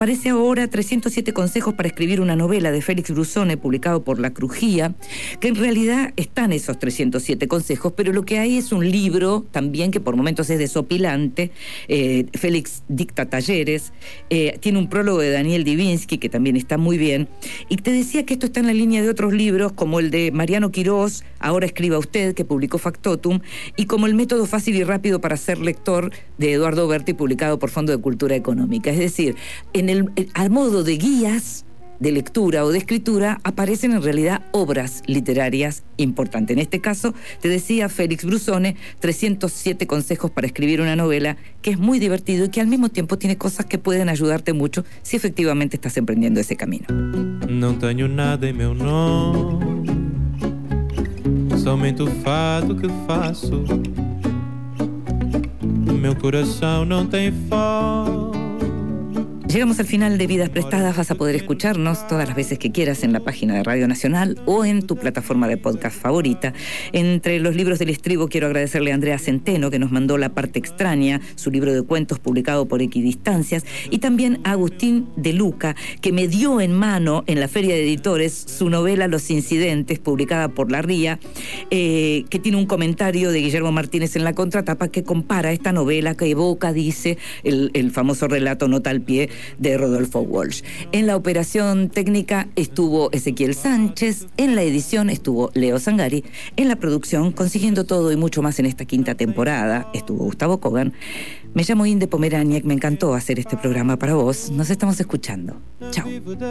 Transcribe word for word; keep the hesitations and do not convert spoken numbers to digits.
Aparece ahora trescientos siete consejos para escribir una novela de Félix Brusone, publicado por La Crujía, que en realidad están esos trescientos siete consejos, pero lo que hay es un libro también que por momentos es desopilante. Eh, Félix dicta talleres, eh, tiene un prólogo de Daniel Divinsky, que también está muy bien, y te decía que esto está en la línea de otros libros, como el de Mariano Quirós, Ahora escriba usted, que publicó Factotum, y como El método fácil y rápido para ser lector, de Eduardo Berti, publicado por Fondo de Cultura Económica. Es decir, en el, a modo de guías de lectura o de escritura, aparecen en realidad obras literarias importantes. En este caso, te decía Félix Brusone, trescientos siete consejos para escribir una novela, que es muy divertido y que al mismo tiempo tiene cosas que pueden ayudarte mucho si efectivamente estás emprendiendo esse caminho. Não tenho nada em meu nome, somente o fado que faço. Meu coração não tem fome. Llegamos al final de Vidas Prestadas. Vas a poder escucharnos todas las veces que quieras en la página de Radio Nacional o en tu plataforma de podcast favorita. Entre los libros del estribo quiero agradecerle a Andrea Centeno, que nos mandó La parte extraña, su libro de cuentos publicado por Equidistancias, y también a Agustín de Luca, que me dio en mano en la Feria de Editores su novela Los Incidentes, publicada por La Ría, eh, que tiene un comentario de Guillermo Martínez en la contratapa que compara esta novela, que evoca, dice, el, el famoso relato Nota al pie de Rodolfo Walsh. En la operación técnica estuvo Ezequiel Sánchez, en la edición estuvo Leo Zangari, en la producción, consiguiendo todo y mucho más en esta quinta temporada, estuvo Gustavo Kogan. Me llamo Inde Pomeraniec, me encantó hacer este programa para vos. Nos estamos escuchando. Chao.